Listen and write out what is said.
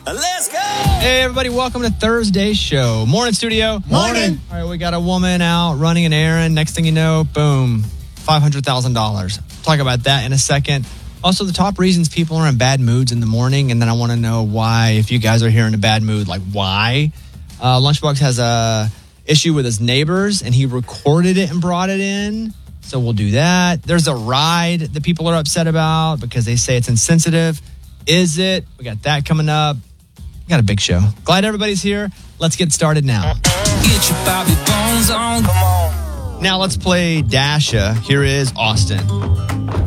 Let's go! Hey, everybody, welcome to Thursday's show. Morning, studio. Morning. All right, we got a woman out running an errand. Next thing you know, boom, $500,000. Talk about that in a second. Also, the top reasons people are in bad moods in the morning, and then I want to know why, if you guys are here in a bad mood, like why. Lunchbox has a issue with his neighbors, and he recorded it and brought it in, so we'll do that. There's a ride that people are upset about because they say it's insensitive. Is it? We got that coming up. We got a big show. Glad everybody's here. Let's get started now. Get your Bobby Bones on. Come on. Now let's play Dasha. Here is Austin.